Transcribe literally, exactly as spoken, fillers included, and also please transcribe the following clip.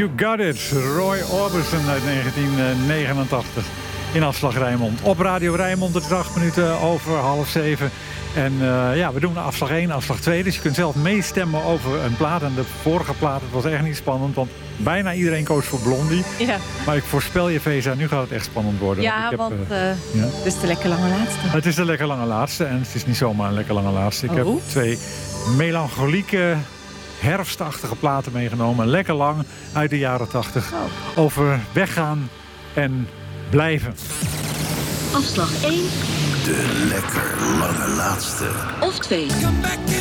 You Got It, Roy Orbison uit negentien negenentachtig in Afslag Rijnmond. Op Radio Rijnmond, het is acht minuten over half zeven. En uh, ja, we doen afslag één, afslag twee. Dus je kunt zelf meestemmen over een plaat. En de vorige plaat, het was echt niet spannend, want bijna iedereen koos voor Blondie. Ja. Maar ik voorspel je, Veza, nu gaat het echt spannend worden. Ja, want, ik want heb, uh, uh, ja. het is de lekker lange laatste. Het is de lekker lange laatste en het is niet zomaar een lekker lange laatste. Ik oh. heb twee melancholieke, herfstachtige platen meegenomen. Lekker lang, uit de jaren tachtig. Oh. Over weggaan en blijven. Afslag één. De lekker lange laatste. Of twee.